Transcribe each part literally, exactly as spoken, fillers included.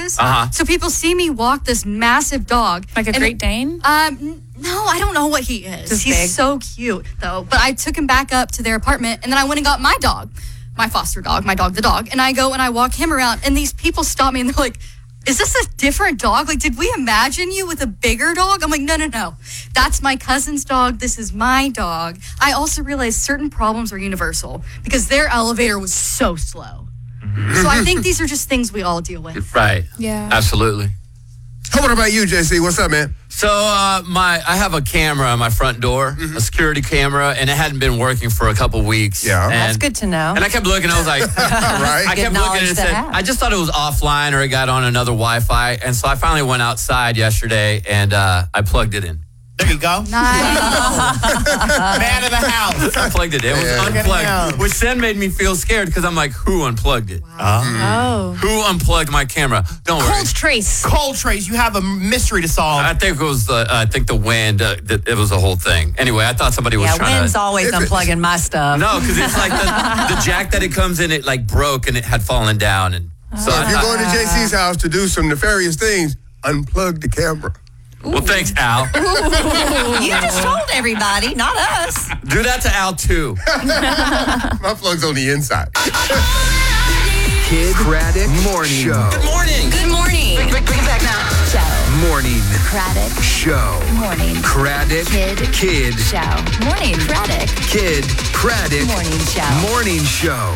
is. Uh-huh. So people see me walk this massive dog. Like a and, Great Dane? Um, no, I don't know what he is. Just He's big. so cute, though. But I took him back up to their apartment, and then I went and got my dog, my foster dog, my dog, the dog. And I go and I walk him around, and these people stop me, and they're like, is this a different dog? Like, did we imagine you with a bigger dog? I'm like, no, no, no. That's my cousin's dog. This is my dog. I also realized certain problems are universal because their elevator was so slow. Mm-hmm. So I think these are just things we all deal with. Right. Yeah. Absolutely. What about you, J C? What's up, man? So uh, my I have a camera on my front door, mm-hmm. a security camera, and it hadn't been working for a couple weeks. Yeah. And, That's good to know. And I kept looking, I was like, right. I kept looking and it said, I just thought it was offline or it got on another Wi-Fi. And so I finally went outside yesterday and uh, I plugged it in. There you go. Nice. Man of the house. I plugged it in. It was Yeah. unplugged, which then made me feel scared because I'm like, who unplugged it? Oh. Who unplugged my camera? Don't worry. Cold trace. Cold trace, you have a mystery to solve. I think it was the I think the wind. Uh, that it was the whole thing. Anyway, I thought somebody was Yeah, trying wind's to. always unplugging my stuff. No, because it's like the, the jack that it comes in, it like broke and it had fallen down, and so So I if you're thought, going to J C's house to do some nefarious things, unplug the camera. well, thanks, Al. You just told everybody, not us. Do that to Al too. My plug's on the inside. Kid Craddock Morning Show. Good morning. Good morning. Bring, bring, bring it back now. Show. Morning Craddock. Show. Morning. Craddock Kid. Kid Show. Morning. Craddock. Kid Craddock Morning show. Morning Show.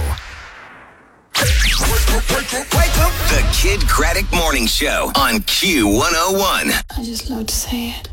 The Kid Craddock Morning Show on Q one oh one. I just love to say it.